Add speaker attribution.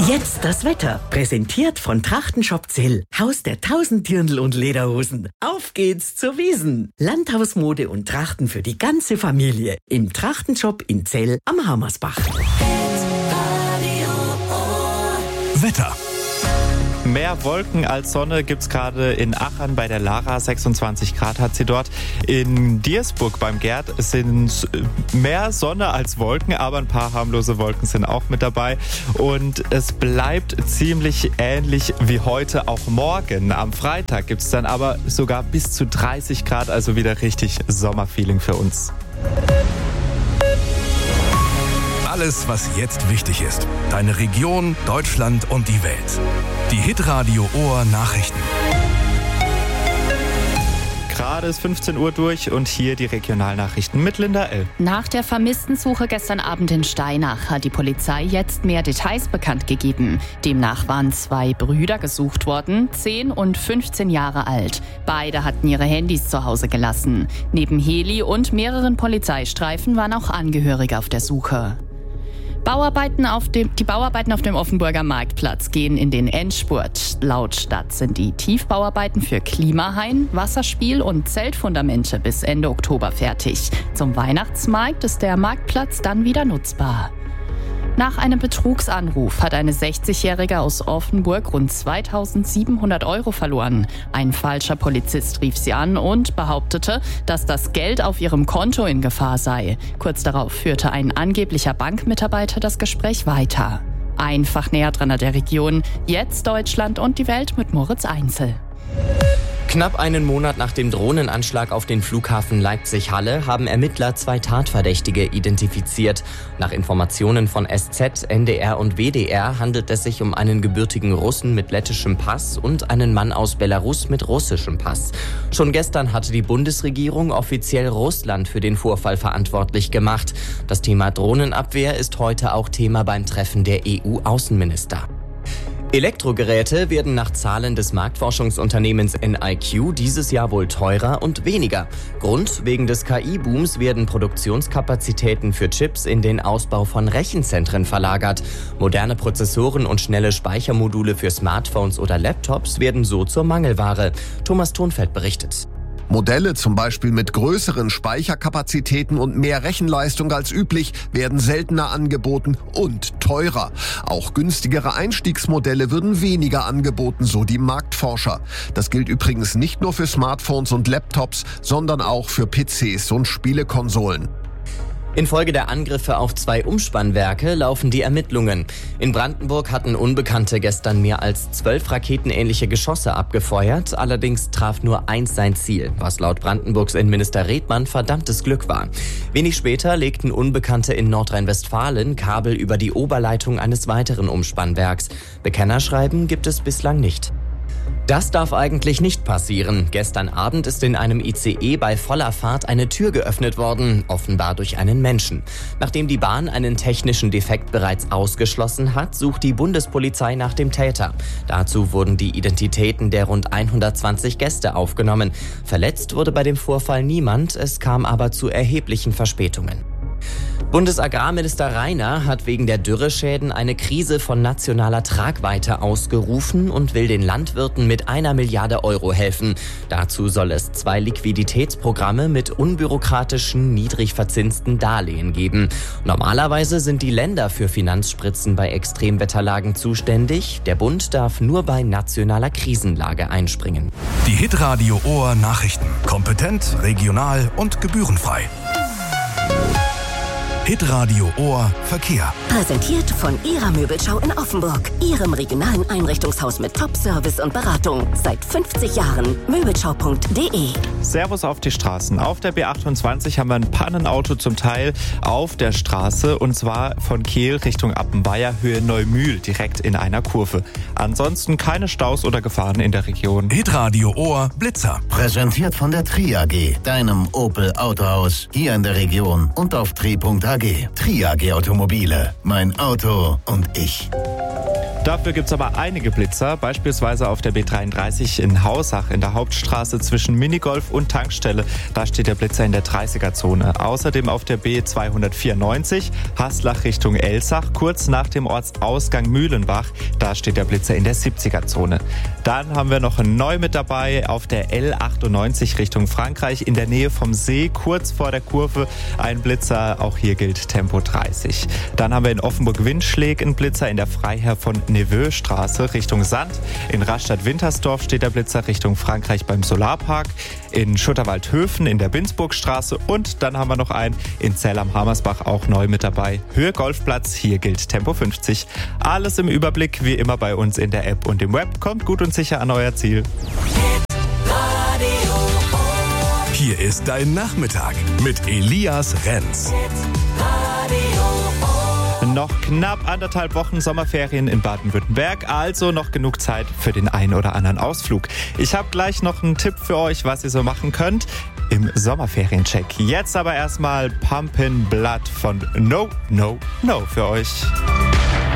Speaker 1: Jetzt das Wetter. Präsentiert von Trachtenshop Zell. Haus der 1000 Dirndl und Lederhosen. Auf geht's zur Wiesn. Landhausmode und Trachten für die ganze Familie. Im Trachtenshop in Zell am Hammersbach.
Speaker 2: Wetter.
Speaker 3: Mehr Wolken als Sonne gibt's gerade in Achern bei der Lara. 26 Grad hat sie dort. In Diersburg beim Gerd sind mehr Sonne als Wolken, aber ein paar harmlose Wolken sind auch mit dabei. Und es bleibt ziemlich ähnlich wie heute auch morgen. Am Freitag gibt's dann aber sogar bis zu 30 Grad, also wieder richtig Sommerfeeling für uns.
Speaker 2: Alles, was jetzt wichtig ist. Deine Region, Deutschland und die Welt. Die Hitradio Ohr Nachrichten.
Speaker 3: Gerade ist 15 Uhr durch und hier die Regionalnachrichten mit Linda L.
Speaker 4: Nach der Vermisstensuche gestern Abend in Steinach hat die Polizei jetzt mehr Details bekannt gegeben. Demnach waren 2 Brüder gesucht worden, 10 und 15 Jahre alt. Beide hatten ihre Handys zu Hause gelassen. Neben Heli und mehreren Polizeistreifen waren auch Angehörige auf der Suche. Die Bauarbeiten auf dem Offenburger Marktplatz gehen in den Endspurt. Laut Stadt sind die Tiefbauarbeiten für Klimahain, Wasserspiel und Zeltfundamente bis Ende Oktober fertig. Zum Weihnachtsmarkt ist der Marktplatz dann wieder nutzbar. Nach einem Betrugsanruf hat eine 60-Jährige aus Offenburg rund 2.700 € verloren. Ein falscher Polizist rief sie an und behauptete, dass das Geld auf ihrem Konto in Gefahr sei. Kurz darauf führte ein angeblicher Bankmitarbeiter das Gespräch weiter. Einfach näher dran an der Region. Jetzt Deutschland und die Welt mit Moritz Einzel.
Speaker 5: Knapp einen Monat nach dem Drohnenanschlag auf den Flughafen Leipzig-Halle haben Ermittler 2 Tatverdächtige identifiziert. Nach Informationen von SZ, NDR und WDR handelt es sich um einen gebürtigen Russen mit lettischem Pass und einen Mann aus Belarus mit russischem Pass. Schon gestern hatte die Bundesregierung offiziell Russland für den Vorfall verantwortlich gemacht. Das Thema Drohnenabwehr ist heute auch Thema beim Treffen der EU-Außenminister. Elektrogeräte werden nach Zahlen des Marktforschungsunternehmens NIQ dieses Jahr wohl teurer und weniger. Grund: wegen des KI-Booms werden Produktionskapazitäten für Chips in den Ausbau von Rechenzentren verlagert. Moderne Prozessoren und schnelle Speichermodule für Smartphones oder Laptops werden so zur Mangelware. Thomas Thonfeld berichtet.
Speaker 6: Modelle zum Beispiel mit größeren Speicherkapazitäten und mehr Rechenleistung als üblich werden seltener angeboten und teurer. Auch günstigere Einstiegsmodelle würden weniger angeboten, so die Marktforscher. Das gilt übrigens nicht nur für Smartphones und Laptops, sondern auch für PCs und Spielekonsolen.
Speaker 5: Infolge der Angriffe auf 2 Umspannwerke laufen die Ermittlungen. In Brandenburg hatten Unbekannte gestern mehr als 12 raketenähnliche Geschosse abgefeuert. Allerdings traf nur 1 sein Ziel, was laut Brandenburgs Innenminister Redmann verdammtes Glück war. Wenig später legten Unbekannte in Nordrhein-Westfalen Kabel über die Oberleitung eines weiteren Umspannwerks. Bekennerschreiben gibt es bislang nicht. Das darf eigentlich nicht passieren. Gestern Abend ist in einem ICE bei voller Fahrt eine Tür geöffnet worden, offenbar durch einen Menschen. Nachdem die Bahn einen technischen Defekt bereits ausgeschlossen hat, sucht die Bundespolizei nach dem Täter. Dazu wurden die Identitäten der rund 120 Gäste aufgenommen. Verletzt wurde bei dem Vorfall niemand, es kam aber zu erheblichen Verspätungen. Bundesagrarminister Rainer hat wegen der Dürreschäden eine Krise von nationaler Tragweite ausgerufen und will den Landwirten mit 1 Milliarde € helfen. Dazu soll es 2 Liquiditätsprogramme mit unbürokratischen, niedrig verzinsten Darlehen geben. Normalerweise sind die Länder für Finanzspritzen bei Extremwetterlagen zuständig. Der Bund darf nur bei nationaler Krisenlage einspringen.
Speaker 2: Die Hitradio Ohr Nachrichten. Kompetent, regional und gebührenfrei. Hitradio Ohr Verkehr.
Speaker 7: Präsentiert von Ihrer Möbelschau in Offenburg. Ihrem regionalen Einrichtungshaus mit Top-Service und Beratung. Seit 50 Jahren. Möbelschau.de.
Speaker 3: Servus auf die Straßen. Auf der B28 haben wir ein Pannenauto zum Teil auf der Straße. Und zwar von Kehl Richtung Appenweier, Höhe Neumühl, direkt in einer Kurve. Ansonsten keine Staus oder Gefahren in der Region.
Speaker 2: Hitradio Ohr Blitzer.
Speaker 8: Präsentiert von der Tri-AG, deinem Opel Autohaus, hier in der Region und auf tri.ag. Tri-AG Automobile. Mein Auto und ich.
Speaker 3: Dafür gibt es aber einige Blitzer, beispielsweise auf der B33 in Hausach in der Hauptstraße zwischen Minigolf und Tankstelle. Da steht der Blitzer in der 30er-Zone. Außerdem auf der B294 Haslach Richtung Elsach, kurz nach dem Ortsausgang Mühlenbach. Da steht der Blitzer in der 70er-Zone. Dann haben wir noch neu mit dabei auf der L98 Richtung Frankreich in der Nähe vom See, kurz vor der Kurve ein Blitzer. Auch hier gilt Tempo 30. Dann haben wir in Offenburg-Windschläg einen Blitzer in der Freiherr von Neveu-Straße Richtung Sand. In Rastatt-Wintersdorf steht der Blitzer Richtung Frankreich beim Solarpark. In Schutterwaldhöfen in der Binsburgstraße. Und dann haben wir noch einen in Zell am Hamersbach, auch neu mit dabei. Höhe Golfplatz, hier gilt Tempo 50. Alles im Überblick, wie immer bei uns in der App und im Web. Kommt gut und sicher an euer Ziel.
Speaker 2: Hier ist dein Nachmittag mit Elias Renz.
Speaker 3: Noch knapp 1,5 Wochen Sommerferien in Baden-Württemberg, also noch genug Zeit für den einen oder anderen Ausflug. Ich habe gleich noch einen Tipp für euch, was ihr so machen könnt im Sommerferiencheck. Jetzt aber erstmal Pumpin' Blood von No, No, No für euch.